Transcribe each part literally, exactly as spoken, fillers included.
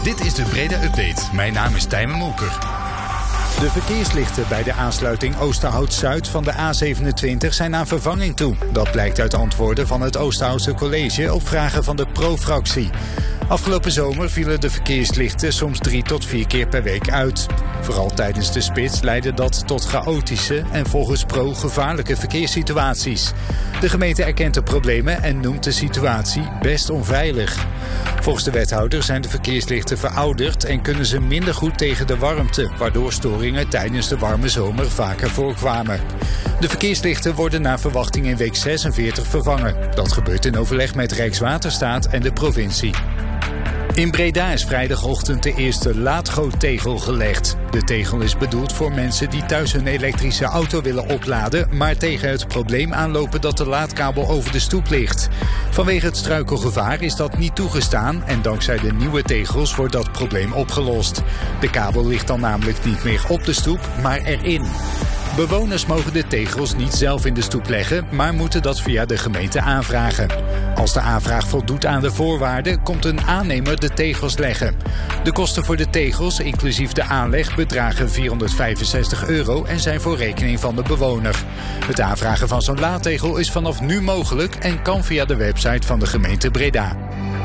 Dit is de Breda Update. Mijn naam is Tijmen Molker. De verkeerslichten bij de aansluiting Oosterhout-Zuid van de A zevenentwintig zijn aan vervanging toe. Dat blijkt uit antwoorden van het Oosterhoutse College op vragen van de Pro-fractie. Afgelopen zomer vielen de verkeerslichten soms drie tot vier keer per week uit. Vooral tijdens de spits leidde dat tot chaotische en volgens Pro gevaarlijke verkeerssituaties. De gemeente erkent de problemen en noemt de situatie best onveilig. Volgens de wethouder zijn de verkeerslichten verouderd en kunnen ze minder goed tegen de warmte, waardoor storingen tijdens de warme zomer vaker voorkwamen. De verkeerslichten worden naar verwachting in week zesenveertig vervangen. Dat gebeurt in overleg met Rijkswaterstaat en de provincie. In Breda is vrijdagochtend de eerste laadgoottegel gelegd. De tegel is bedoeld voor mensen die thuis hun elektrische auto willen opladen, maar tegen het probleem aanlopen dat de laadkabel over de stoep ligt. Vanwege het struikelgevaar is dat niet toegestaan en dankzij de nieuwe tegels wordt dat probleem opgelost. De kabel ligt dan namelijk niet meer op de stoep, maar erin. Bewoners mogen de tegels niet zelf in de stoep leggen, maar moeten dat via de gemeente aanvragen. Als de aanvraag voldoet aan de voorwaarden, komt een aannemer de tegels leggen. De kosten voor de tegels, inclusief de aanleg, bedragen vierhonderdvijfenzestig euro en zijn voor rekening van de bewoner. Het aanvragen van zo'n laadtegel is vanaf nu mogelijk en kan via de website van de gemeente Breda.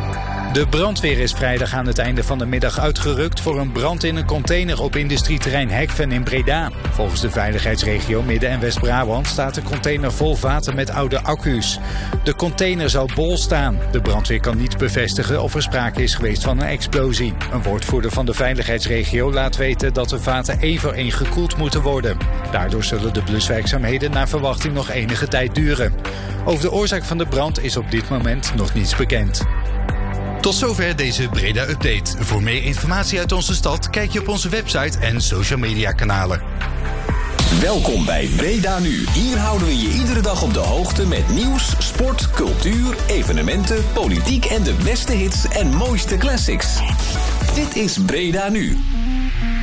De brandweer is vrijdag aan het einde van de middag uitgerukt voor een brand in een container op industrieterrein Hekven in Breda. Volgens de veiligheidsregio Midden- en West-Brabant staat de container vol vaten met oude accu's. De container zou bol staan. De brandweer kan niet bevestigen of er sprake is geweest van een explosie. Een woordvoerder van de veiligheidsregio laat weten dat de vaten één voor één gekoeld moeten worden. Daardoor zullen de bluswerkzaamheden naar verwachting nog enige tijd duren. Over de oorzaak van de brand is op dit moment nog niets bekend. Tot zover deze Breda Update. Voor meer informatie uit onze stad kijk je op onze website en social media kanalen. Welkom bij Breda Nu. Hier houden we je iedere dag op de hoogte met nieuws, sport, cultuur, evenementen, politiek en de beste hits en mooiste classics. Dit is Breda Nu.